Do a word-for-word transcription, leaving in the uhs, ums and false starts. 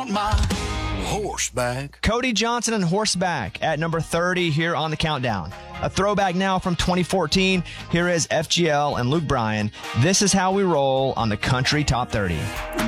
want my horseback. Cody Johnson and Horseback at number thirty here on the countdown. A throwback now from twenty fourteen. Here is F G L and Luke Bryan. This is how we roll on the Country Top thirty.